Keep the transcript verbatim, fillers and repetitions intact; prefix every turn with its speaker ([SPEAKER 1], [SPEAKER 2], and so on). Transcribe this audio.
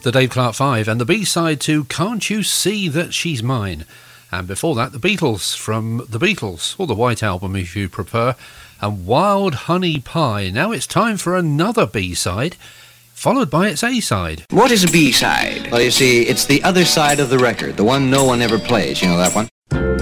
[SPEAKER 1] the Dave Clark Five, and the B-side to Can't You See That She's Mine. And before that, the Beatles from The Beatles, or the White Album if you prefer, and Wild Honey Pie. Now it's time for another B-side, followed by its A-side.
[SPEAKER 2] What is a B-side? Well, you see, it's the other side of the record, the one no one ever plays. You know that one?